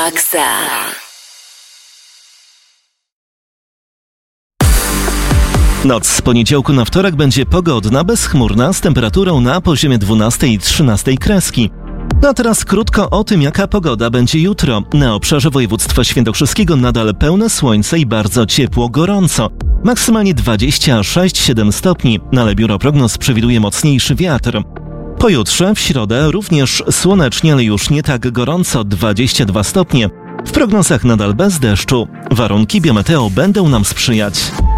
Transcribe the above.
maksa. Noc z poniedziałku na wtorek będzie pogodna, bezchmurna, z temperaturą na poziomie 12 i 13 kreski. No a teraz krótko o tym, jaka pogoda będzie jutro. Na obszarze województwa świętokrzyskiego nadal pełne słońce i bardzo ciepło, gorąco. Maksymalnie 26-7 stopni, ale biuro prognoz przewiduje mocniejszy wiatr. Pojutrze, w środę, również słonecznie, ale już nie tak gorąco, 22 stopnie. W prognozach nadal bez deszczu. Warunki biometeo będą nam sprzyjać.